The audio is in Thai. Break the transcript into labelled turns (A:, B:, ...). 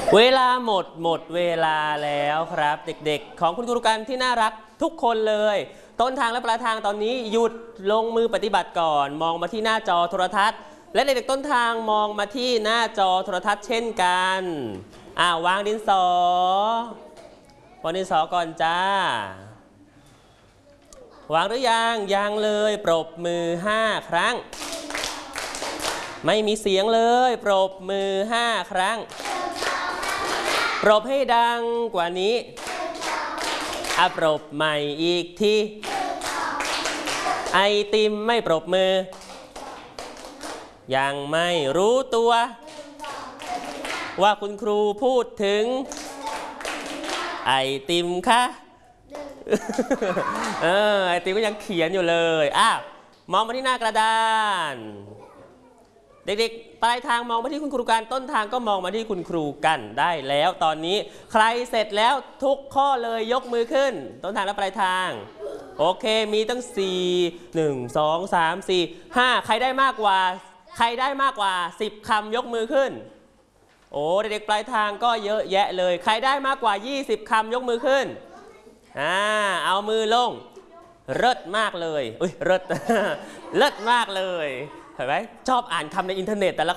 A: เวลาหมดเวลาแล้วครับเด็กๆของคุณครูกันที่น่ารักทุกคนเลยต้นทางและปลายทางตอนนี้หยุดลงมือปฏิบัติก่อนมองมาที่หน้าจอโทรทัศน์และเด็กๆต้นทางมองมาที่หน้าจอโทรทัศน์เช่นกันวางดินสอวางดินสอก่อนจ้าวางหรือยังเลยปรบมือ5 ครั้งไม่มีเสียงเลยปรบมือ5 ครั้งปรบให้ดังกว่านี้ปรบใหม่อีกทีไอติมไม่ปรบมือยังไม่รู้ตัวว่าคุณครูพูดถึงไอติมค่ะไอติมก็ยังเขียนอยู่เลยมองมาที่หน้ากระดานเด็กๆปลายทางมองมาที่คุณครูกันต้นทางก็มองมาที่คุณครูกันได้แล้วตอนนี้ใครเสร็จแล้วทุกข้อเลยยกมือขึ้นต้นทางและปลายทางโอเคมีตั้ง4 1 2 3 4 5ใครได้มากกว่า10 คำยกมือขึ้นโอ้เด็กๆปลายทางก็เยอะแยะเลยใครได้มากกว่า20 คำยกมือขึ้นเอามือลงเลิศมากเลยเลิศ เลิศมากเลยเห็นไหมชอบอ่านคำในอินเทอร์เน็ตแต่ละ